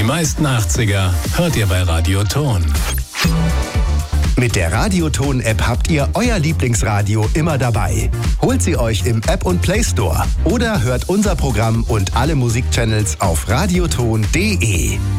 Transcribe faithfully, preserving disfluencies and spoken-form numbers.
meisten achtziger hört ihr bei Radioton. Mit der Radioton-App habt ihr euer Lieblingsradio immer dabei. Holt sie euch im App- und Play Store oder hört unser Programm und alle Musikchannels auf radioton punkt de.